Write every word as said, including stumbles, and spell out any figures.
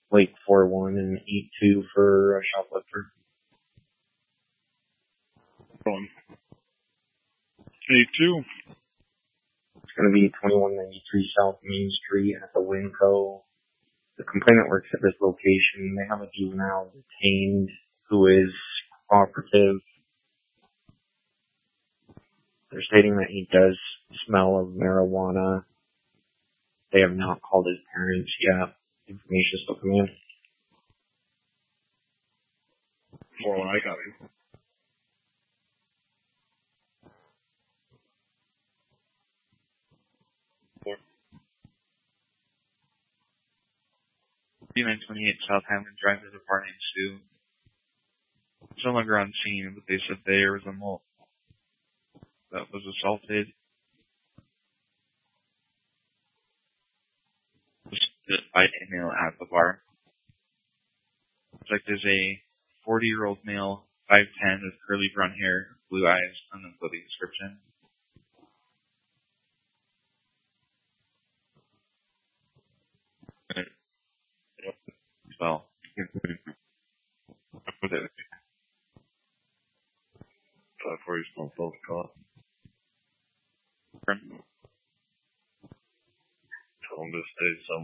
Weight four one and eight two for a shoplifter. Going. eight two. It's going to be twenty-one ninety-three South Main Street at the Winco. The complainant works at this location. They have a juvenile detained who is cooperative. They're stating that he does smell of marijuana. They have not called his parents yet. Information is still coming in. four one, I got it. B nine twenty-eight South Highland Drive is a bar named Sue. It's no longer on scene, but they said there was a mole that was assaulted. By a male at the bar. Suspect is a forty-year-old male, five ten, with curly brown hair, blue eyes, unknown clothing description. Well, five forty small both caught. Tell him to stay somewhere.